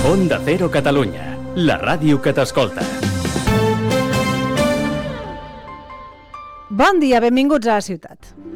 Onda Cero Catalunya, la ràdio que t'escolta. Bon dia, benvinguts a la ciutat.